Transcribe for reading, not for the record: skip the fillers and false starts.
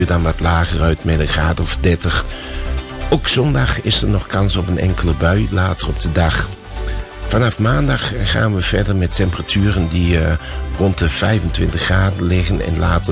dan wat lager uit met een graad of 30. Ook zondag is er nog kans op een enkele bui later op de dag. Vanaf maandag gaan we verder met temperaturen die rond de 25 graden liggen en later